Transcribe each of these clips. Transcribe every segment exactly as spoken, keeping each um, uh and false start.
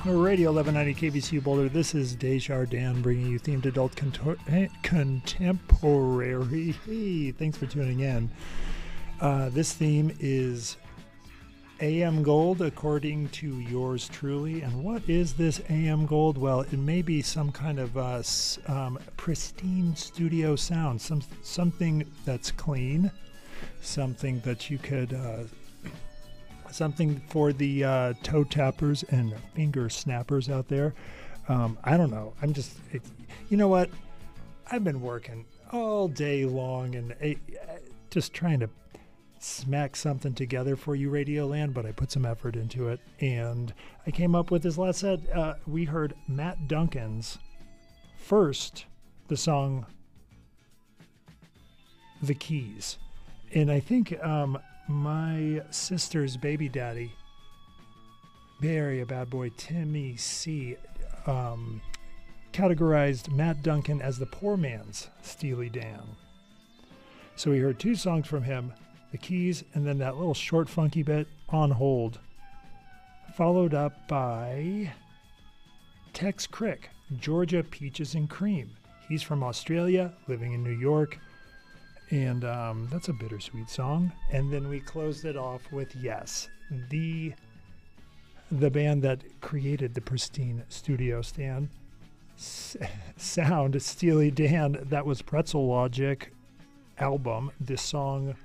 Radio eleven ninety K V C U Boulder. This is Desjardins bringing you themed adult contor- eh, contemporary. Hey, thanks for tuning in. Uh, this theme is A M Gold, according to yours truly. And what is this A M Gold? Well, it may be some kind of uh, um, pristine studio sound, some something that's clean, something that you could. Uh, Something for the uh, toe tappers and finger snappers out there. Um, I don't know. I'm just, it, you know what? I've been working all day long and uh, just trying to smack something together for you, Radioland, but I put some effort into it. And I came up with this last set. Uh, we heard Matt Duncan's first, the song The Keys. And I think... Um, my sister's baby daddy, Bay Area bad boy Timmy C, um, categorized Matt Duncan as the poor man's Steely Dan. So we heard two songs from him, The Keys, and then that little short funky bit, On Hold, followed up by Tex Crick, Georgia Peaches and Cream. He's from Australia, living in New York. And um, that's a bittersweet song. And then we closed it off with, yes, the the band that created the pristine studio stand s- sound, Steely Dan. That was Pretzel Logic album. This song,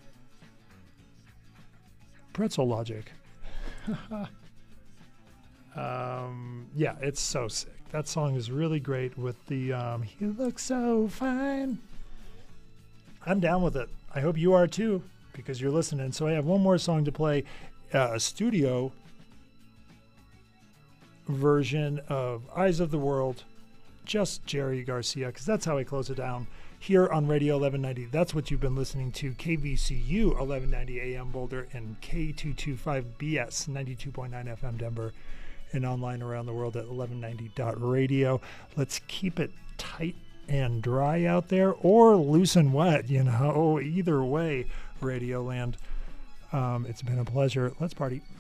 Pretzel Logic. um, yeah, it's so sick. That song is really great with the um, "You Look So Fine." I'm down with it. I hope you are too, because you're listening. So I have one more song to play, uh, a studio version of Eyes of the World, just Jerry Garcia, because that's how I close it down here on Radio eleven ninety. That's what you've been listening to, K V C U eleven ninety A M Boulder and K two twenty-five B S ninety-two point nine F M Denver, and online around the world at eleven ninety dot radio. Let's keep it tight and dry out there, or loose and wet, you know, either way, Radioland. Um, it's been a pleasure. Let's party.